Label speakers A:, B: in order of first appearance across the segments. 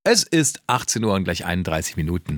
A: Es ist 18 Uhr und gleich 31 Minuten.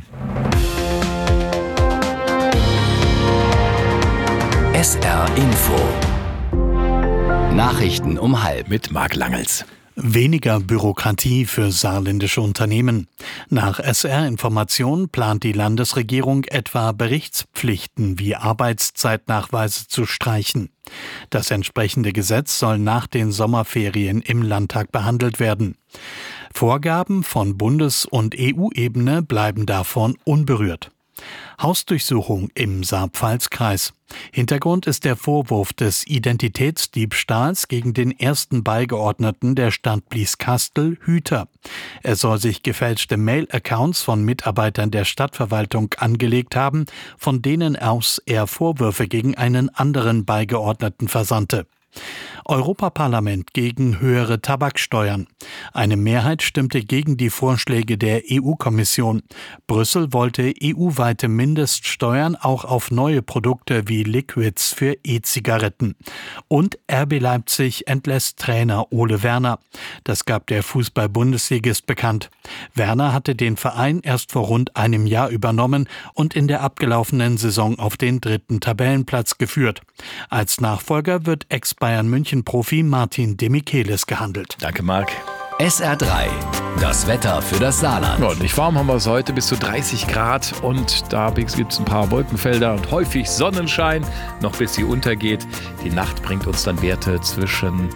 B: SR Info. Nachrichten um 12:30
A: Mit Marc Langels.
C: Weniger Bürokratie für saarländische Unternehmen. Nach SR-Information plant die Landesregierung etwa Berichtspflichten wie Arbeitszeitnachweise zu streichen. Das entsprechende Gesetz soll nach den Sommerferien im Landtag behandelt werden. Vorgaben von Bundes- und EU-Ebene bleiben davon unberührt. Hausdurchsuchung im Saar-Pfalz-Kreis. Hintergrund ist der Vorwurf des Identitätsdiebstahls gegen den ersten Beigeordneten der Stadt Blieskastel, Hüter. Er soll sich gefälschte Mail-Accounts von Mitarbeitern der Stadtverwaltung angelegt haben, von denen aus er Vorwürfe gegen einen anderen Beigeordneten versandte. Europaparlament gegen höhere Tabaksteuern. Eine Mehrheit stimmte gegen die Vorschläge der EU-Kommission. Brüssel wollte EU-weite Mindeststeuern auch auf neue Produkte wie Liquids für E-Zigaretten. Und RB Leipzig entlässt Trainer Ole Werner. Das gab der Fußball-Bundesligist bekannt. Werner hatte den Verein erst vor rund einem Jahr übernommen und in der abgelaufenen Saison auf den 3. Tabellenplatz geführt. Als Nachfolger wird Ex-Bayern-München-Profi Martin de Michelis gehandelt.
A: Danke, Marc.
B: SR3. Das Wetter für das Saarland.
A: Ordentlich warm haben wir es heute, bis zu 30 Grad. Und da gibt es ein paar Wolkenfelder und häufig Sonnenschein, noch bis sie untergeht. Die Nacht bringt uns dann Werte zwischen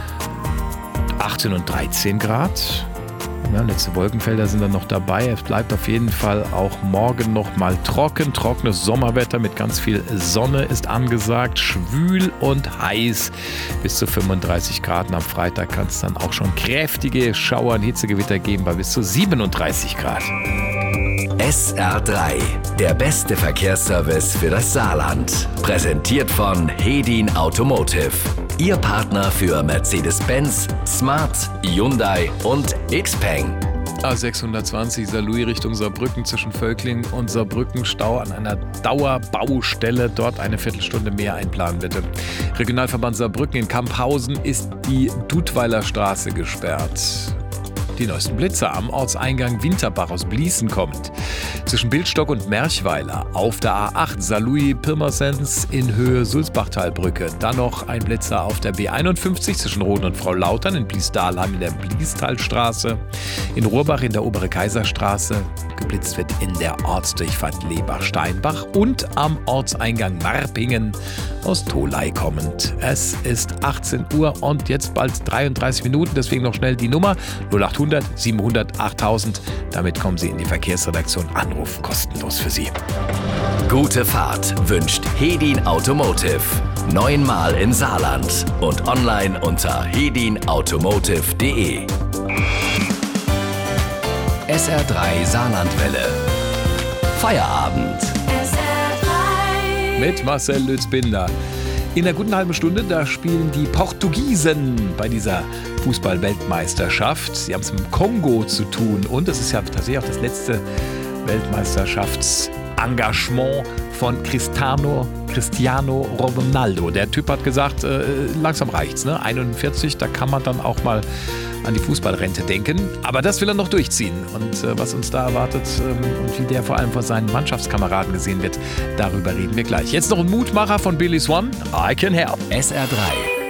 A: 18 und 13 Grad. Ja, letzte Wolkenfelder sind dann noch dabei. Es bleibt auf jeden Fall auch morgen noch mal trocken. Trockenes Sommerwetter mit ganz viel Sonne ist angesagt. Schwül und heiß bis zu 35 Grad. Und am Freitag kann es dann auch schon kräftige Schauer und Hitzegewitter geben bei bis zu 37 Grad.
B: SR3. Der beste Verkehrsservice für das Saarland. Präsentiert von Hedin Automotive. Ihr Partner für Mercedes-Benz, Smart, Hyundai und Xpeng.
A: A620 Saarlouis Richtung Saarbrücken zwischen Völkling und Saarbrücken. Stau an einer Dauerbaustelle. Dort eine Viertelstunde mehr einplanen, bitte. Regionalverband Saarbrücken in Kamphausen ist die Dudweiler Straße gesperrt. Die neuesten Blitzer am Ortseingang Winterbach aus Bliesen kommend. Zwischen Bildstock und Merchweiler auf der A8 Saarlouis-Pirmasens in Höhe Sulzbachtalbrücke. Dann noch ein Blitzer auf der B51 zwischen Roden und Frau Lautern in Blies-Dahlheim in der Bliestalstraße. In Rohrbach in der Obere Kaiserstraße. Geblitzt wird in der Ortsdurchfahrt Lebach-Steinbach und am Ortseingang Marpingen aus Tholey kommend. Es ist 18 Uhr und jetzt bald 33 Minuten, deswegen noch schnell die Nummer 0800 700 8000. Damit kommen Sie in die Verkehrsredaktion. Anruf kostenlos für Sie.
B: Gute Fahrt wünscht Hedin Automotive. 9-mal im Saarland und online unter hedinautomotive.de. SR3 Saarlandwelle. Feierabend.
A: Mit Marcel Lützbinder. In der guten halben Stunde, da spielen die Portugiesen bei dieser Fußball-Weltmeisterschaft. Sie haben es mit dem Kongo zu tun und das ist ja tatsächlich auch das letzte Weltmeisterschaftsengagement von Cristiano Ronaldo. Der Typ hat gesagt, langsam reicht's, ne? 41, da kann man dann auch mal an die Fußballrente denken. Aber das will er noch durchziehen. Und was uns da erwartet und wie der vor allem von seinen Mannschaftskameraden gesehen wird, darüber reden wir gleich. Jetzt noch ein Mutmacher von Billy Swan, I Can Help.
B: SR3.